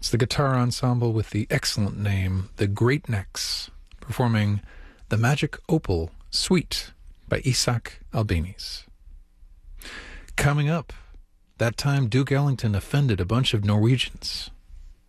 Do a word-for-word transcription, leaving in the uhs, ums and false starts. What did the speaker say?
It's the guitar ensemble with the excellent name, the Great Necks, performing the Magic Opal Suite by Isak Albeniz. Coming up, that time Duke Ellington offended a bunch of Norwegians.